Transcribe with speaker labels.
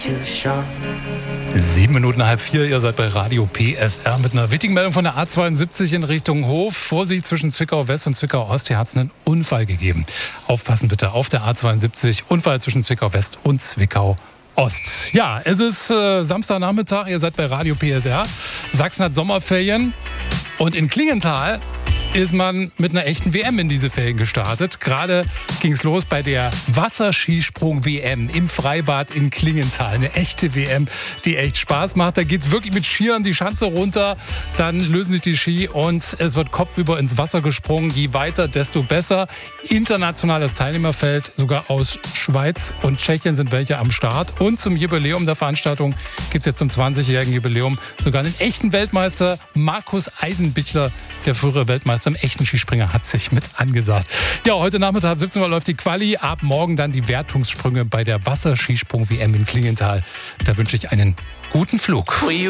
Speaker 1: 3:07, ihr seid bei Radio PSR mit einer wichtigen Meldung von der A72 in Richtung Hof. Vorsicht, zwischen Zwickau West und Zwickau Ost, hier hat es einen Unfall gegeben. Aufpassen bitte auf der A72, Unfall zwischen Zwickau West und Zwickau Ost. Ja, es ist Samstagnachmittag, ihr seid bei Radio PSR. Sachsen hat Sommerferien und in Klingenthal ist man mit einer echten WM in diese Ferien gestartet. Gerade ging es los bei der Wasserskisprung-WM im Freibad in Klingenthal. Eine echte WM, die echt Spaß macht. Da geht es wirklich mit Skiern die Schanze runter, dann lösen sich die Ski und es wird kopfüber ins Wasser gesprungen. Je weiter, desto besser. Internationales Teilnehmerfeld, sogar aus Schweiz und Tschechien sind welche am Start. Und zum Jubiläum der Veranstaltung gibt es jetzt zum 20-jährigen Jubiläum sogar einen echten Weltmeister, Markus Eisenbichler, der frühere Weltmeister im echten Skispringer, hat sich mit angesagt. Ja, heute Nachmittag ab 17 Uhr läuft die Quali. Ab morgen dann die Wertungssprünge bei der Wasserskisprung-WM in Klingenthal. Da wünsche ich einen guten Flug.